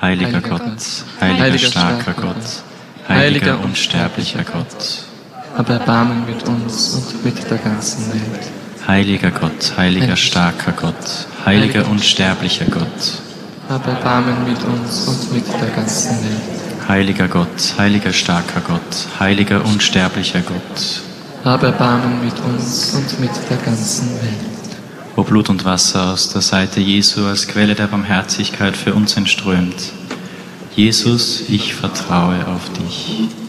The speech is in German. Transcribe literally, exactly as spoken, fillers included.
Heiliger Gott, heiliger starker Gott, heiliger unsterblicher Gott, hab Erbarmen mit uns und mit der ganzen Welt. Heiliger Gott, heiliger starker Gott, heiliger unsterblicher Gott, hab Erbarmen mit uns und mit der ganzen Welt. Heiliger Gott, heiliger starker Gott, heiliger unsterblicher Gott, hab Erbarmen mit uns und mit der ganzen Welt. O Blut und Wasser aus der Seite Jesu als Quelle der Barmherzigkeit für uns entströmt. Jesus, ich vertraue auf dich.